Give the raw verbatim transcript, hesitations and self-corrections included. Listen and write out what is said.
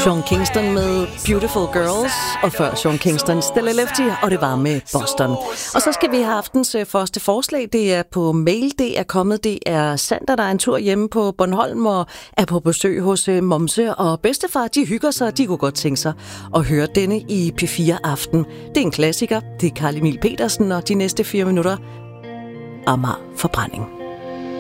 Sean Kingston med Beautiful Girls, og før Sean Kingston Stella Lefty, og det var med Boston. Og så skal vi have aftens første forslag. Det er på mail, det er kommet. Det er Sander, der er en tur hjemme på Bornholm og er på besøg hos Momse og bedstefar. De hygger sig, de kunne godt tænke sig at høre denne i P fire Aften. Det er en klassiker. Det er Carl Emil Petersen, og de næste fire minutter Amager Forbrænding.